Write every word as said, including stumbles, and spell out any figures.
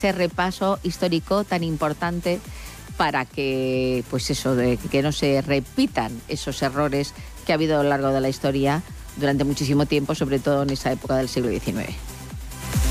ese repaso histórico tan importante para que, pues eso, de que no se repitan esos errores que ha habido a lo largo de la historia durante muchísimo tiempo, sobre todo en esa época del siglo diecinueve.